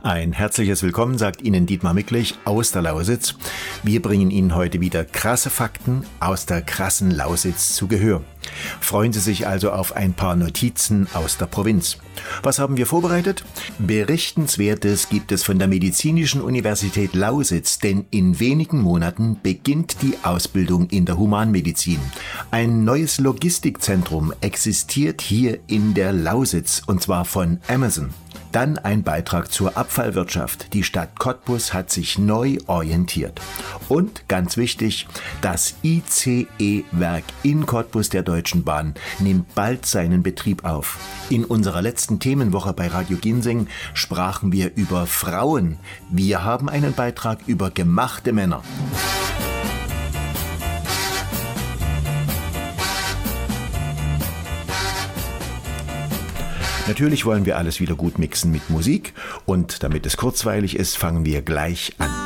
Ein herzliches Willkommen sagt Ihnen Dietmar Micklich aus der Lausitz. Wir bringen Ihnen heute wieder krasse Fakten aus der krassen Lausitz zu Gehör. Freuen Sie sich also auf ein paar Notizen aus der Provinz. Was haben wir vorbereitet? Berichtenswertes gibt es von der Medizinischen Universität Lausitz, denn in wenigen Monaten beginnt die Ausbildung in der Humanmedizin. Ein neues Logistikzentrum existiert hier in der Lausitz, und zwar von Amazon. Dann ein Beitrag zur Abfallwirtschaft. Die Stadt Cottbus hat sich neu orientiert. Und ganz wichtig, das ICE-Werk in Cottbus der Deutschen Bahn nimmt bald seinen Betrieb auf. In unserer letzten Themenwoche bei Radio Ginseng sprachen wir über Frauen. Wir haben einen Beitrag über gemachte Männer. Natürlich wollen wir alles wieder gut mixen mit Musik und damit es kurzweilig ist, fangen wir gleich an.